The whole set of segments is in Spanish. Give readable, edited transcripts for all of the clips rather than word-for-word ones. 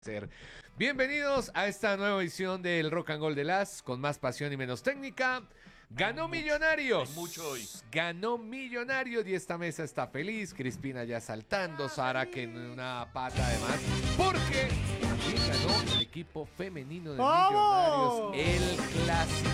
Bienvenidos a esta nueva edición del Rock and Gold de Las, con más pasión y menos técnica. Ganó Millonarios. Hay mucho hoy. Ganó Millonarios y esta mesa está feliz. Crispina ya saltando, Sara que en una pata además, porque aquí ganó el equipo femenino de ¡Vamos! Millonarios, el clásico.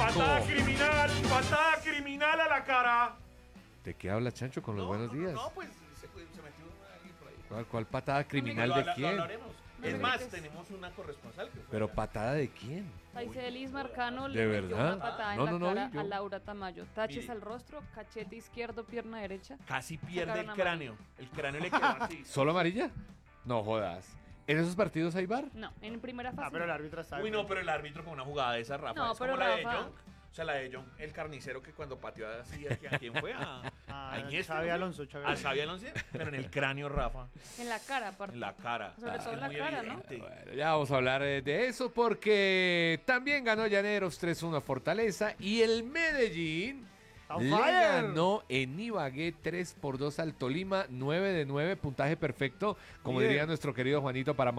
Patada criminal a la cara. ¿De qué habla Chancho con los buenos días? No, pues se metió alguien por ahí. ¿Cuál patada criminal de Lo quién? hablaremos. Es más, tenemos una corresponsal que fue Pero allá. patada de quién? Aicelis Marcano ¿De le metió verdad? una patada No, en no, la no, cara yo- a Laura Tamayo. Taches Mire. al rostro, cachete izquierdo, pierna derecha. Casi pierde Sacaron el a cráneo. El cráneo le quedó así. ¿Solo amarilla? No jodas. ¿En esos partidos hay VAR? No, en primera fase. pero el árbitro está Uy, no, pero el árbitro con una jugada de esa, Rafa. No, es como pero la de Rafa- John. O sea, la de John, el carnicero que cuando pateó así, ¿a quién fue? A Iniesta, Xavi ¿no? Alonso, Xavi A Alonso. Xavi Alonso, pero en el cráneo, Rafa. En la cara, aparte. En la cara. Sobre todo en la muy cara, ¿no? evidente. Bueno, ya vamos a hablar de eso porque también ganó Llaneros 3-1 a Fortaleza y el Medellín On le fire. ganó en Ibagué 3-2 al Tolima, 9 de 9, puntaje perfecto, como Bien. diría nuestro querido Juanito para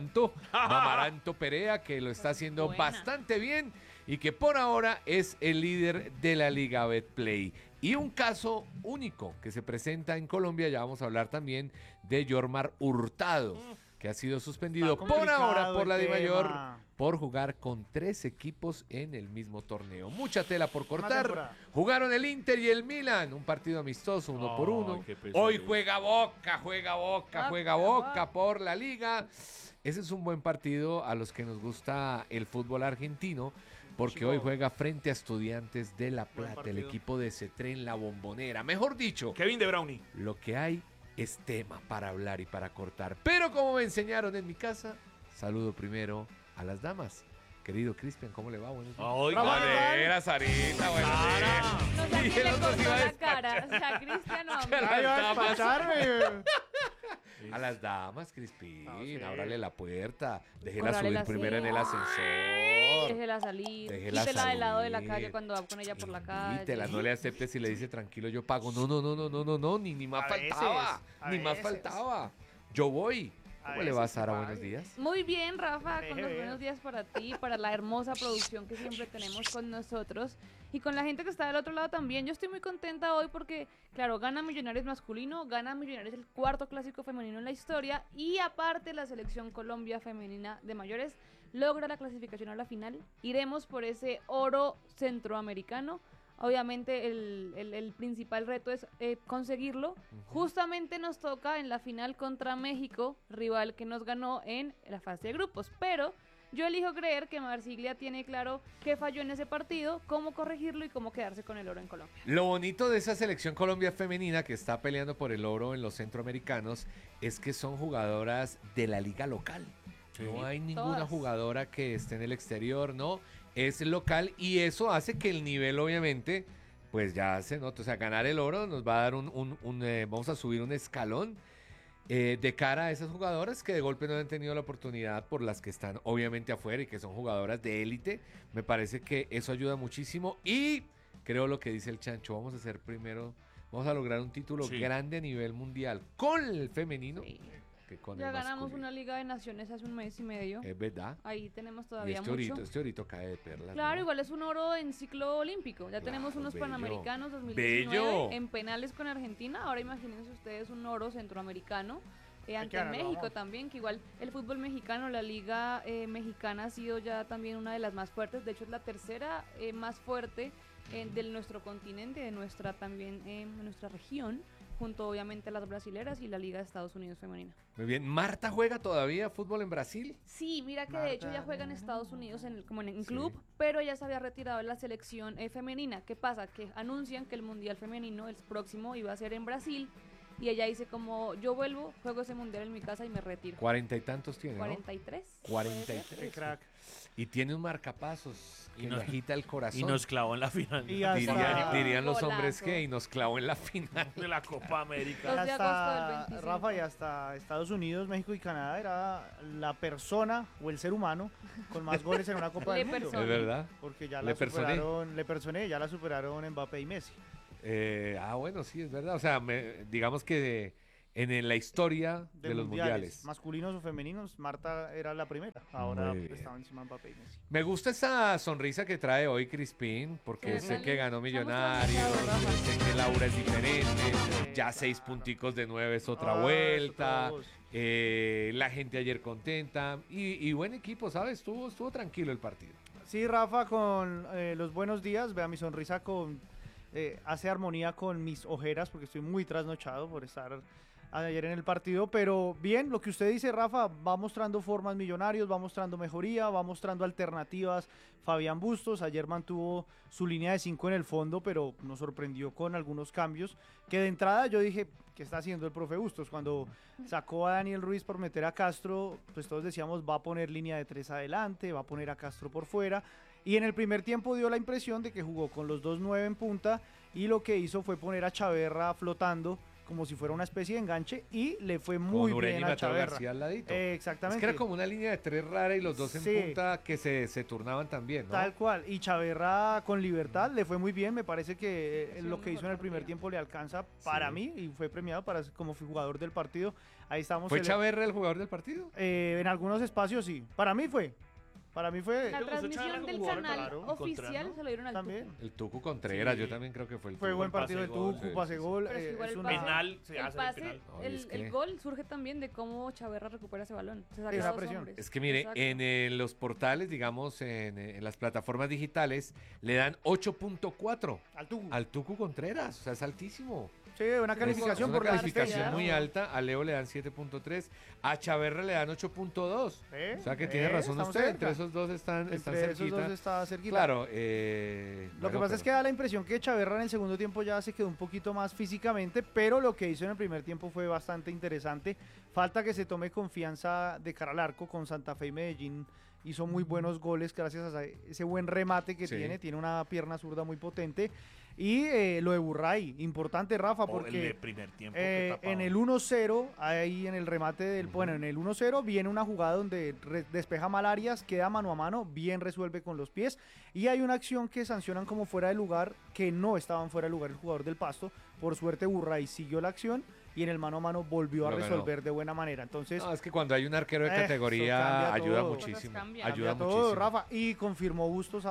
Mamaranto Perea, que lo está haciendo Buena. bastante bien y que por ahora es el líder de la Liga Betplay. Y un caso único que se presenta en Colombia, ya vamos a hablar también de Yormar Hurtado, que ha sido suspendido Está por ahora complicado por la el DIMAYOR tema. por jugar con 3 equipos en el mismo torneo. Mucha tela por cortar. temporada. Jugaron el Inter y el Milan, un partido amistoso, 1-1. qué pesadilla. Hoy juega Boca Boca. por la Liga. Ese es un buen partido a los que nos gusta el fútbol argentino, porque Chico. hoy juega frente a Estudiantes de La Buen Plata, el partido. equipo de Cetré en la Bombonera. Mejor dicho, Kevin De Brownie. lo que hay es tema para hablar y para cortar. Pero como me enseñaron en mi casa, saludo primero a las damas. Querido Cristian, ¿cómo le va? Buenos días. Ay, Bravo, vale. Buena, Sarita, buenos Sara. días. No sé a Y quién el le otro cortó se iba a la despachar. cara. O sea, Cristian o a mí. Que Ay, va a damas. despacharme. A las damas, Crispín, Ah, sí. ábrale la puerta. Déjela Córrale subir la primero en el silla. ascensor. Déjela salir. Déjela Quítela del lado de la salir. calle cuando va con ella por la calle. Invítela, no le aceptes si le dice tranquilo, yo pago. No, ni más A faltaba. veces, a Ni más veces. faltaba. Yo voy. A ¿Cómo le va, veces Sara? se Buenos pague. días. Muy bien, Rafa, con los Deje buenos ver. días para ti, para la hermosa producción que siempre tenemos con nosotros y con la gente que está del otro lado también. Yo estoy muy contenta hoy porque, claro, gana Millonarios masculino, gana Millonarios el cuarto clásico femenino en la historia y aparte la selección Colombia femenina de mayores logra la clasificación a la final. Iremos por ese oro centroamericano. Obviamente el principal reto es conseguirlo. Justamente nos toca en la final contra México, rival que nos ganó en la fase de grupos. Pero yo elijo creer que Marsiglia tiene claro qué falló en ese partido, cómo corregirlo y cómo quedarse con el oro en Colombia. Lo bonito de esa selección Colombia femenina que está peleando por el oro en los centroamericanos es que son jugadoras de la liga local. No hay ninguna Todas. jugadora que esté en el exterior, ¿no? Es local y eso hace que el nivel, obviamente, pues ya se nota. O sea, ganar el oro nos va a dar vamos a subir un escalón de cara a esas jugadoras que de golpe no han tenido la oportunidad por las que están obviamente afuera y que son jugadoras de élite. Me parece que eso ayuda muchísimo y creo lo que dice el Chancho, vamos a hacer primero, vamos a lograr un título Sí. grande a nivel mundial con el femenino Sí. que con Ya el ganamos masculino. una Liga de Naciones hace un mes y medio. Es verdad. Ahí tenemos Y todavía este mucho. orito cae de perlas. Claro, ¿no? igual es un oro en ciclo olímpico. Ya tenemos Claro, unos bello. Panamericanos 2019 Bello. en penales con Argentina. Ahora imagínense ustedes un oro centroamericano ante que ganarlo, México vamos. también, que igual el fútbol mexicano, la liga mexicana ha sido ya también una de las más fuertes. De hecho es la tercera más fuerte de nuestro continente, de nuestra también nuestra región, junto obviamente a las brasileras y la Liga de Estados Unidos femenina. Muy bien. ¿Marta juega todavía fútbol en Brasil? Sí, mira que Marta. de hecho ya juega en Estados Unidos como en Sí. club, pero ya se había retirado de la selección femenina. ¿Qué pasa? Que anuncian que el Mundial Femenino, el próximo, iba a ser en Brasil y ella dice como, yo vuelvo, juego ese Mundial en mi casa y me retiro. 40 y tantos tiene, ¿no? 43. 43. Qué crack. Y tiene un marcapasos que Y nos- le agita el corazón. Y nos clavó en la final Y hasta- Dirían los Golazo. hombres que y nos clavó en la final. de la Copa América. Dos de agosto del Hasta 25. Rafa y hasta Estados Unidos, México y Canadá era la persona o el ser humano con más goles en una Copa del Le Mundo. persona. Es verdad. Porque ya Le la personé. superaron, le personé, ya la superaron Mbappé y Messi. Bueno, sí, es verdad. O sea, digamos que en la historia de los mundiales. Masculinos o femeninos, Marta era la primera. Ahora Muy bien. estaban encima Mbappé y Messi. Me gusta esa sonrisa que trae hoy Crispín, porque Sí, sé Cali. que ganó Estamos Millonarios, convencidos, sé que Laura es diferente, Sí, ya claro. 6 punticos de 9 es otra Ah, vuelta, todos. la gente ayer contenta y buen equipo, ¿sabes? Estuvo tranquilo el partido. Sí, Rafa, con los buenos días. Vea mi sonrisa hace armonía con mis ojeras porque estoy muy trasnochado por estar ayer en el partido. Pero bien, lo que usted dice, Rafa, va mostrando formas Millonarios, va mostrando mejoría, va mostrando alternativas. Fabián Bustos ayer mantuvo su línea de 5 en el fondo, pero nos sorprendió con algunos cambios. Que de entrada yo dije, ¿qué está haciendo el profe Bustos? Cuando sacó a Daniel Ruiz por meter a Castro, pues todos decíamos, va a poner línea de 3 adelante, va a poner a Castro por fuera. Y en el primer tiempo dio la impresión de que jugó con los 2-9 en punta y lo que hizo fue poner a Chaverra flotando como si fuera una especie de enganche y le fue muy Con Ureña bien y a Mateo Chaverra. García al ladito. Exactamente. Es que era como una línea de 3 rara y los dos en Sí. punta que se turnaban también, ¿no? Tal cual. Y Chaverra con libertad le fue muy bien. Me parece que Sí, lo que mejor hizo en el primer partido. tiempo le alcanza para Sí. mí y fue premiado como jugador del partido. Ahí estamos. ¿Fue Chaverra el jugador del partido? En algunos espacios sí. Para mí fue. La ¿Te gustó Chaverra transmisión como del jugador? canal Claro. oficial Contrario. se lo dieron al También. Tucu. El Tucu Contreras, Sí. yo también creo que fue el Fue Tucu. buen partido de pase, gol, Tucu, sí, pase sí, sí. gol. Pero es que igual es el una- pase, Penal, se el hace el pase, penal. No, el, es que- el gol surge también de cómo Chaverra recupera ese balón. Se saca Esa a dos presión. hombres. Es que mire, Exacto. en los portales, digamos, en las plataformas digitales, le dan 8.4 Al Tucu. al Tucu Contreras, o sea, es altísimo. Sí, una Es calificación una por la calificación asistencia. muy alta, a Leo le dan 7.3, a Chaverra le dan 8.2. ¿Eh? O sea que tiene razón Estamos usted, cerca. entre esos dos están Entre esos cerquita. dos está cerquita. Claro, Lo que bueno, pasa es que pero- da la impresión que Chaverra en el segundo tiempo ya se quedó un poquito más físicamente, pero lo que hizo en el primer tiempo fue bastante interesante. Falta que se tome confianza de cara al arco con Santa Fe y Medellín. Hizo muy buenos goles gracias a ese buen remate que Sí. tiene una pierna zurda muy potente. Y lo de Burray, importante Rafa, O el porque de primer tiempo. qué tapado. en el 1-0, ahí en el remate del... Bueno, en el 1-0 viene una jugada donde despeja mal Arias, queda mano a mano, bien resuelve con los pies. Y hay una acción que sancionan como fuera de lugar, que no estaban fuera de lugar el jugador del Pasto. Por suerte Burray siguió la acción y en el mano a mano volvió a Lo ganó. resolver de buena manera. Entonces, No, es que cuando hay un arquero de Eso categoría cambia ayuda todo. muchísimo. Cosas cambian. Ayuda cambia todo, muchísimo. Rafa. Y confirmó Bustos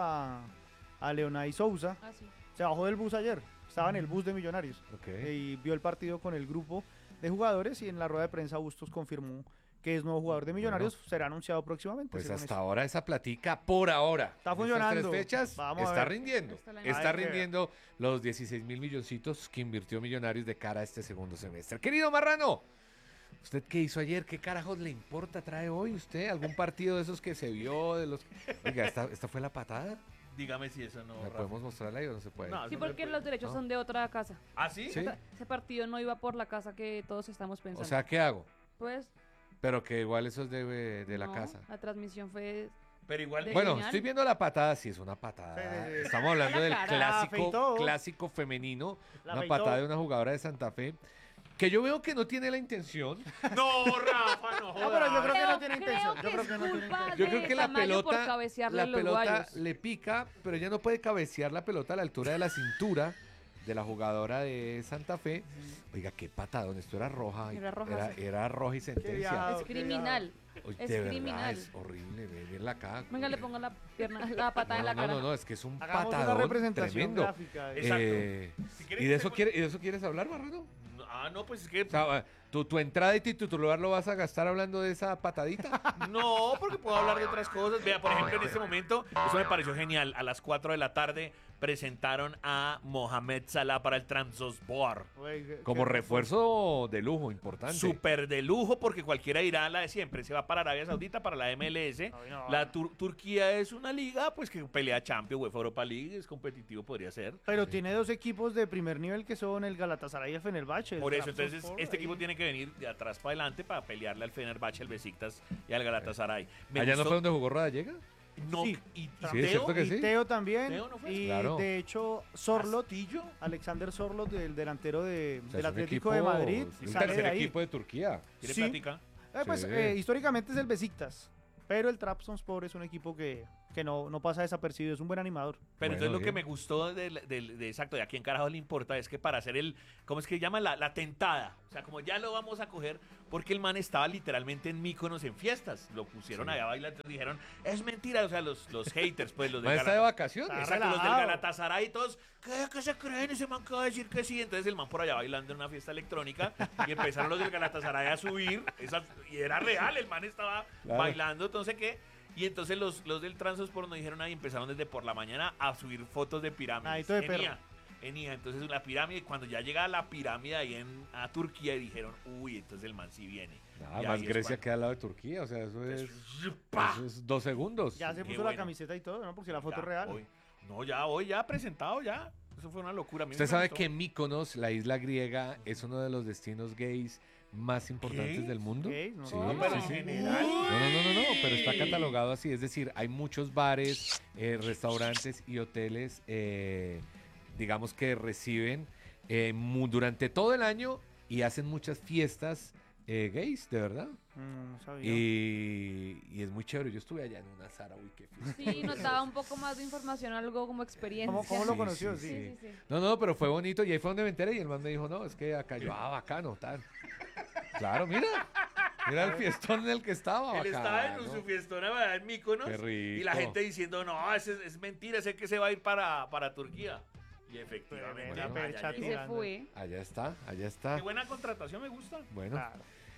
a Leonay Sousa. Ah, sí. Se bajó del bus ayer, estaba en el bus de Millonarios. Ok. Y vio el partido con el grupo de jugadores y en la rueda de prensa Bustos confirmó que es nuevo jugador de Millonarios, será anunciado próximamente. Pues según hasta eso. ahora esa platica, por ahora, Está en estas funcionando. 3 fechas, Vamos a está ver. rindiendo. Hasta el año Está que ver. rindiendo los 16.000 milloncitos que invirtió Millonarios de cara a este segundo semestre. Querido Marrano, ¿usted qué hizo ayer? ¿Qué carajos le importa? ¿Trae hoy usted algún partido de esos que se vio? De los... Oiga, ¿esta fue la patada? Dígame si eso no. ¿La Rafa. podemos mostrarla ahí o no se puede? No, Sí, eso no se porque puede. los derechos ¿No? son de otra casa. ¿Ah, sí? Sí. Ese partido no iba por la casa que todos estamos pensando. O sea, ¿qué hago? Pues, Pero que igual eso es de la no, casa. La transmisión fue... Pero igual. De- Bueno, Genial. estoy viendo la patada, sí es una patada. Sí, sí, sí. Estamos hablando La del cara. La afeitó. clásico femenino, La una afeitó. patada de una jugadora de Santa Fe, que yo veo que no tiene la intención. No, Rafa, no No, jodas. pero yo creo que no Creo- tiene creo intención. que Yo creo es que no tiene culpa intención. Yo creo de que la Tamayo por pelota, cabecearle la a los pelota guayos. le pica, pero ella no puede cabecear la pelota a la altura de la cintura de la jugadora de Santa Fe. Oiga, qué patadón, esto era roja. Era roja, sí. Era roja y sentencia. viajado. Es criminal. Oye, es de verdad, criminal. es horrible, verla acá. Venga, le pongo la pierna, la patada en la cara. No, es que es un Hagamos una patadón representación tremendo. gráfica. Exacto. Si quieres ¿Y de que eso, se- ¿y de eso quieres hablar, Marrano? No, pues es que. O sea, tu entrada y tu titular lo vas a gastar hablando de esa patadita. No, porque puedo hablar de otras cosas. Vea, por ejemplo, en este momento, eso me pareció genial. A las 4 de la tarde presentaron a Mohamed Salah para el Trabzonspor. Como refuerzo de lujo, importante. Súper de lujo, porque cualquiera irá a la de siempre. Se va para Arabia Saudita, para la MLS. Ay, no. La Turquía es una liga, pues que pelea Champions, UEFA Europa League, es competitivo, podría ser. Pero tiene dos equipos de primer nivel que son el Galatasaray y el Fenerbahce. el Por eso, entonces, Trabzonspor, este ahí. equipo tiene que venir de atrás para adelante para pelearle al Fenerbahce, al Besiktas y al Galatasaray. Me ¿Allá no gustó- fue donde jugó Rodallega? No, Sí. y Sí, es Teo, cierto que Y sí. Teo también. Teo no fue. Y Claro. de hecho, Sorlot, Castillo. Alexander Sorlot, el delantero O sea, del es un Atlético equipo- de Madrid, un sale tercer de ahí. equipo de Turquía. ¿Quiere Sí. platicar? Pues Sí. históricamente es el Besiktas, pero el Trabzonspor es un equipo que que no pasa desapercibido, es un buen animador. Pero Bueno, entonces lo que bien. me gustó exacto, de a quién carajo le importa, es que para hacer ¿cómo es que llama? La tentada. O sea, como ya lo vamos a coger, porque el man estaba literalmente en Mykonos en fiestas. Lo pusieron Sí. allá a bailar, entonces dijeron, es mentira. O sea, los haters, pues, los ¿Man del está de vacaciones? Ah, Exacto, los del relajado. Galatasaray y todos, ¿qué se creen? Ese man acaba de decir que sí. Entonces el man por allá bailando en una fiesta electrónica y empezaron los del Galatasaray a subir. Y era real, el man estaba Claro. bailando, entonces ¿qué? Y entonces los del Transosport no dijeron nada y empezaron desde por la mañana a subir fotos de pirámides. Nadito de perro. Entonces la pirámide, cuando ya llega a la pirámide ahí a Turquía, dijeron, uy, entonces el man sí viene. Nada Y más ahí es Grecia cuando- queda al lado de Turquía, o sea, ¡Pa! eso es 2 segundos. Ya se Qué puso bueno. la camiseta y todo, ¿no? Porque si la foto Ya, es real. hoy. No, ya hoy, ya presentado, ya. Eso fue una locura. A mí Usted me sabe gustó. que Mykonos, la isla griega, es uno de los destinos gays más importantes ¿Gays? del mundo. Gays, no. Sí, No, pero sí, en sí. general. No, pero está catalogado así. Es decir, hay muchos bares, restaurantes y hoteles, digamos que reciben durante todo el año y hacen muchas fiestas gays, de verdad. No sabía. Y es muy chévere. Yo estuve allá en una Zara, uy, qué fiesta. Sí, notaba un poco más de información, algo como experiencia. ¿Cómo lo Sí, conoció? sí, Sí. Sí, sí, sí. No, pero fue bonito y ahí fue donde me enteré y el man me dijo, no, es que acá yo, bacano, tal. Claro, mira el fiestón en el que estaba, Él estaba en bacano. su fiestona allá en Mykonos. Qué rico. Y la gente diciendo, no, es mentira, ese que se va a ir para Turquía. Y efectivamente, Tremenda Bueno. percha allá Y llegó. se tirando. fue. Allá está. Qué buena contratación, me gusta. Bueno, Claro.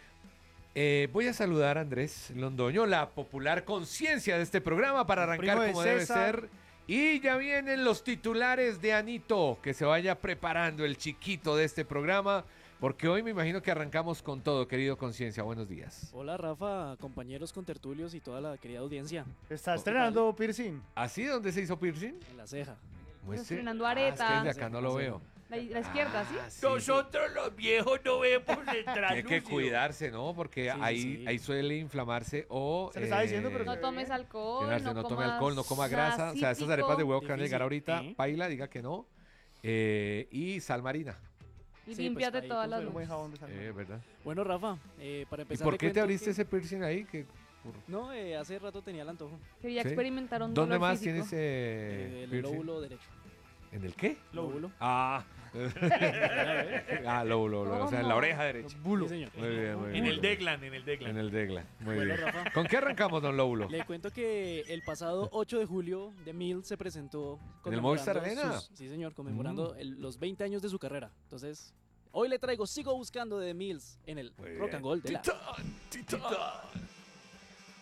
voy a saludar a Andrés Londoño, la popular conciencia de este programa para El arrancar primo de como debe César. ser. Y ya vienen los titulares de Anito, que se vaya preparando el chiquito de este programa, porque hoy me imagino que arrancamos con todo, querido conciencia. Buenos días. Hola Rafa, compañeros contertulios y toda la querida audiencia. Está estrenando piercing. ¿Así dónde se hizo piercing? En la ceja. Muestre. estrenando Es que aretas. desde acá no lo veo. La izquierda, ¿sí? Ah, sí. Nosotros los viejos no vemos el Hay que cuidarse, ¿no? Porque Sí, ahí, sí. ahí suele inflamarse o... Se le estaba diciendo, pero No tomes alcohol, Llenarse, no tome alcohol, no coma nada grasa. O sea, esas cítrico. arepas de huevo que van a Difícil, llegar ahorita, ¿eh? paila, diga que no. Y sal marina. Y Sí, límpiate pues, ahí todas con las su Un buen luces. jabón de sal. ¿Verdad? Bueno Rafa, para ¿Y empezar por le qué te cuento abriste que- ese piercing ahí? Que, No, hace rato tenía el antojo. Quería ¿Sí? experimentar un ¿Dónde dolor más físico. tienes El piercing? lóbulo derecho. ¿En el qué? Lóbulo. Ah. lóbulo. O sea, en la ¿Cómo? oreja derecha. Sí, señor. Muy bien, muy En bien. el Declan, en el En Declan. el Degla. Muy Bueno, bien. Rafa. ¿Con qué arrancamos, don Lóbulo? Le cuento que el pasado 8 de julio de Mil se presentó ¿En el Movistar conmemorando Arena? sí, señor, conmemorando los 20 años de su carrera. Entonces, hoy le traigo Sigo Buscando de Mills en el Muy Rock bien. and Roll de la... Titán.